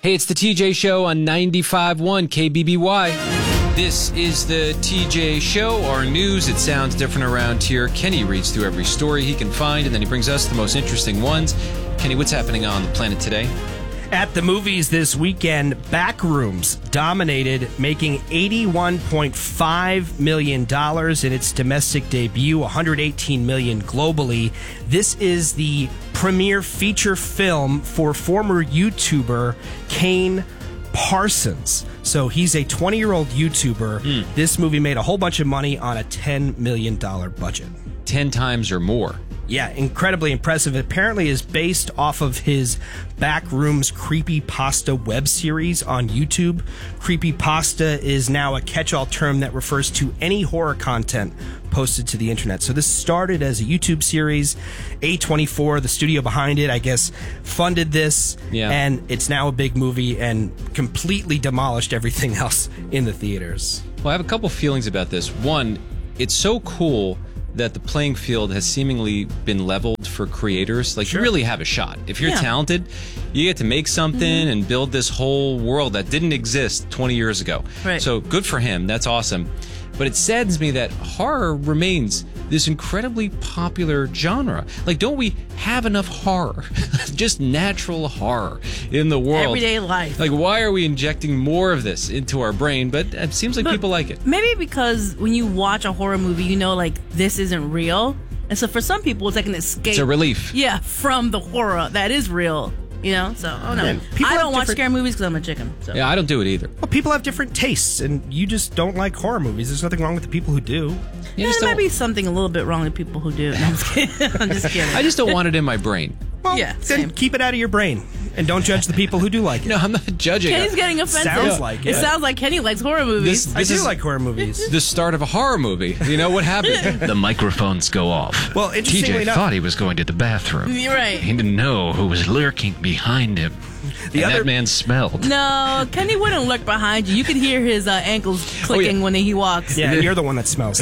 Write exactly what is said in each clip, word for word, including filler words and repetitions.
Hey, it's the T J Show on ninety-five point one K B B Y. This is the T J Show, our news. It sounds different around here. Kenny reads through every story he can find, and then he brings us the most interesting ones. Kenny, what's happening on the planet today? At the movies this weekend, Backrooms dominated, making eighty-one point five million dollars in its domestic debut, one hundred eighteen million dollars globally. This is the premiere feature film for former YouTuber Kane Parsons. So he's a twenty-year-old YouTuber. Mm. This movie made a whole bunch of money on a ten million dollars budget. Ten times or more. Yeah, incredibly impressive. It apparently is based off of his Backrooms Creepypasta web series on YouTube. Creepypasta is now a catch-all term that refers to any horror content posted to the internet. So this started as a YouTube series. A twenty-four, the studio behind it, I guess, funded this, yeah. and it's now a big movie and completely demolished everything else in the theaters. Well, I have a couple feelings about this. One, it's so cool that the playing field has seemingly been leveled for creators. Like, sure. You really have a shot. If you're yeah. talented, you get to make something mm-hmm. and build this whole world that didn't exist twenty years ago. Right. So good for him. That's awesome. But it saddens me that horror remains this incredibly popular genre. Like, don't we have enough horror? Just natural horror in the world. Everyday life. Like, why are we injecting more of this into our brain? But it seems like but people like it. Maybe because when you watch a horror movie, you know, like, this isn't real. And so for some people, it's like an escape. It's a relief. Yeah, from the horror that is real. You know, so, oh no. I don't watch scary movies because I'm a chicken. So. Yeah, I don't do it either. Well, people have different tastes, and you just don't like horror movies. There's nothing wrong with the people who do. Yeah, there might be something a little bit wrong with people who do. No, I'm just kidding. I'm just kidding. I just don't want it in my brain. Well, yeah, then same. Keep it out of your brain, and don't judge the people who do like it. No, I'm not judging. Kenny's getting offensive. Sounds like it. It sounds like Kenny likes horror movies. This, I this do is like horror movies. The start of a horror movie. You know what happened? The microphones go off. Well, T interestingly J enough, thought he was going to the bathroom. You're right. He didn't know who was lurking behind him. The and other, that man smelled. No, Kenny wouldn't look behind you. You could hear his uh, ankles clicking oh, yeah. when he walks. Yeah, and you're the one that smells.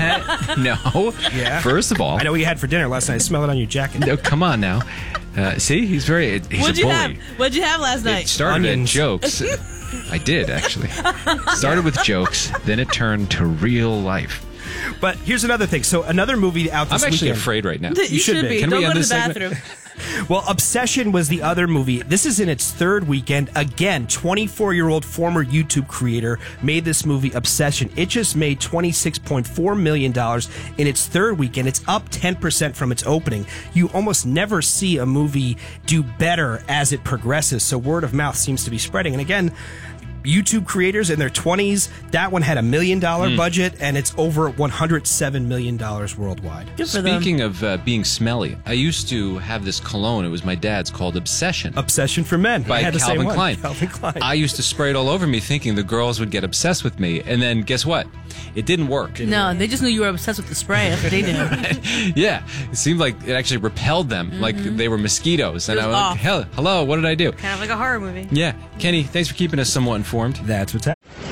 No. Yeah. First of all, I know what you had for dinner last night. I smell it on your jacket. No, come on now. Uh, see, he's very. He's What'd a you bully. have? What'd you have last night? It started Onions. at jokes. I did actually. Started with jokes, then it turned to real life. But here's another thing. So another movie out this I'm actually weekend. afraid right now. You, You should should be. be. Can Don't we go end to this the segment? bathroom. Well, Obsession was the other movie. This is in its third weekend. Again, twenty-four-year-old former YouTube creator made this movie, Obsession. It just made twenty-six point four million dollars in its third weekend. It's up ten percent from its opening. You almost never see a movie do better as it progresses, so word of mouth seems to be spreading. And again, YouTube creators in their twenties, that one had a million dollar mm. budget, and it's over one hundred seven million dollars worldwide. Good for Speaking them. of uh, being smelly, I used to have this cologne. It was my dad's, called Obsession. Obsession for Men. By I had the Calvin same one. Klein. Calvin Klein. I used to spray it all over me thinking the girls would get obsessed with me. And then guess what? It didn't work. No, they just knew you were obsessed with the spray. That's what they knew. Yeah. It seemed like it actually repelled them, mm-hmm. like they were mosquitoes. And It I was was off. like, Hell, hello, what did I do? Kind of like a horror movie. Yeah. Kenny, thanks for keeping us somewhat informed. That's what's happening.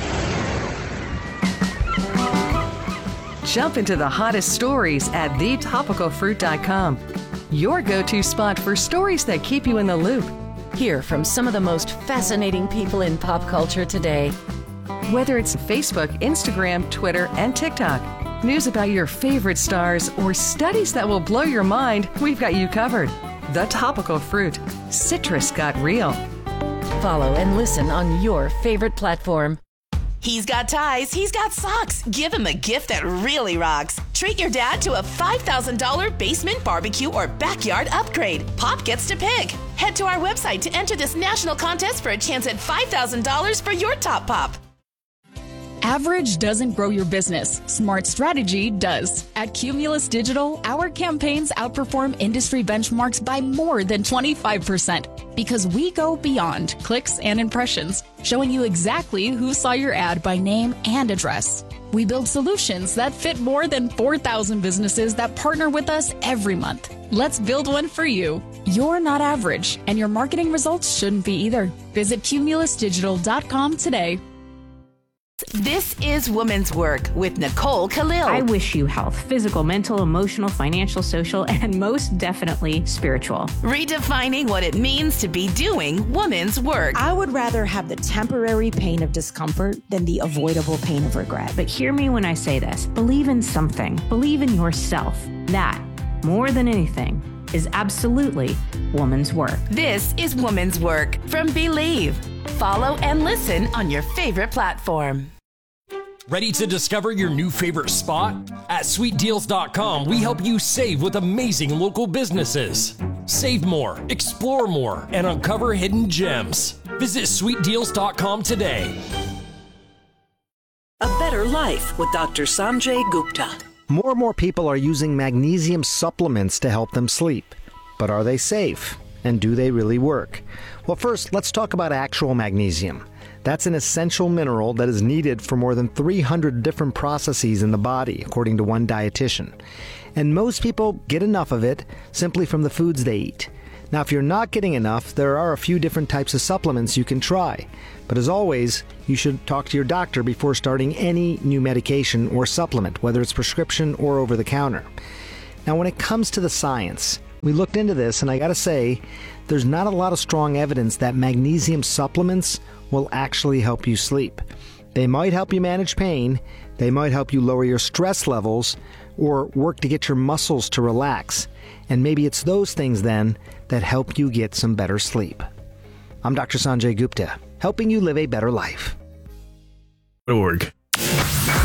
Jump into the hottest stories at the topical fruit dot com. Your go-to spot for stories that keep you in the loop. Hear from some of the most fascinating people in pop culture today. Whether it's Facebook, Instagram, Twitter, and TikTok, news about your favorite stars, or studies that will blow your mind, we've got you covered. The Topical Fruit. Citrus got real. Follow and listen on your favorite platform. He's got ties, he's got socks. Give him a gift that really rocks. Treat your dad to a five thousand dollars basement barbecue or backyard upgrade. Pop gets to pick. Head to our website to enter this national contest for a chance at five thousand dollars for your top pop. Average doesn't grow your business. Smart strategy does. At Cumulus Digital, our campaigns outperform industry benchmarks by more than twenty-five percent because we go beyond clicks and impressions, showing you exactly who saw your ad by name and address. We build solutions that fit more than four thousand businesses that partner with us every month. Let's build one for you. You're not average, and your marketing results shouldn't be either. Visit cumulus digital dot com today. This is Woman's Work with Nicole Khalil. I wish you health, physical, mental, emotional, financial, social, and most definitely spiritual. Redefining what it means to be doing woman's work. I would rather have the temporary pain of discomfort than the avoidable pain of regret. But hear me when I say this. Believe in something. Believe in yourself. That, more than anything, is absolutely woman's work. This is Woman's Work from Believe. Follow and listen on your favorite platform. Ready to discover your new favorite spot? At sweet deals dot com, we help you save with amazing local businesses. Save more, explore more, and uncover hidden gems. Visit sweet deals dot com today. A Better Life with Doctor Sanjay Gupta. More and more people are using magnesium supplements to help them sleep. But are they safe? And do they really work? Well, first, let's talk about actual magnesium. That's an essential mineral that is needed for more than three hundred different processes in the body, according to one dietitian. And most people get enough of it simply from the foods they eat. Now, if you're not getting enough, there are a few different types of supplements you can try. But as always, you should talk to your doctor before starting any new medication or supplement, whether it's prescription or over the counter. Now, when it comes to the science, we looked into this, and I gotta say, there's not a lot of strong evidence that magnesium supplements will actually help you sleep. They might help you manage pain, they might help you lower your stress levels, or work to get your muscles to relax. And maybe it's those things then that help you get some better sleep. I'm Doctor Sanjay Gupta, helping you live a better life. Org.